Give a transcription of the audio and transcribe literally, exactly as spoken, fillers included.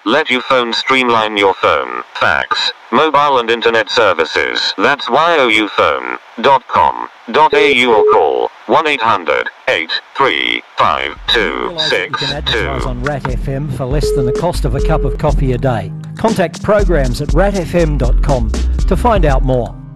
let you phone streamline your phone, fax, mobile and internet services. That's y o u phone dot com dot a u or call one eight hundred, eight three five, two six two. You can advertise on Rat F M for less than the cost of a cup of coffee a day. Contact programs at rat f m dot com to find out more.